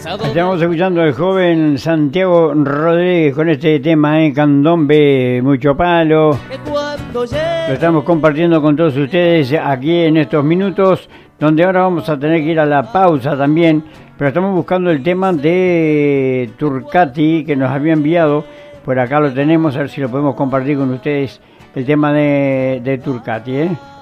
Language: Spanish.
Estamos escuchando al joven Santiago Rodríguez con este tema, Candombe, mucho palo. Lo estamos compartiendo con todos ustedes aquí en estos minutos, donde ahora vamos a tener que ir a la pausa también, pero estamos buscando el tema de Turcati que nos había enviado. Por acá lo tenemos, a ver si lo podemos compartir con ustedes, el tema de Turcati,